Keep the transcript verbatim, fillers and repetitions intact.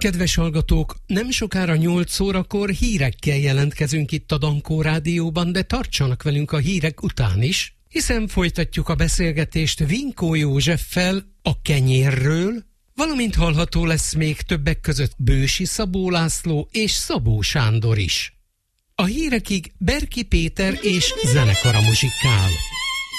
Kedves hallgatók, nem sokára nyolc órakor hírekkel jelentkezünk itt a Dankó Rádióban, de tartsanak velünk a hírek után is, hiszen folytatjuk a beszélgetést Vinkó Józseffel a kenyérről, valamint hallható lesz még többek között Bősi Szabó László és Szabó Sándor is. A hírekig Berki Péter és zenekara muzsikál.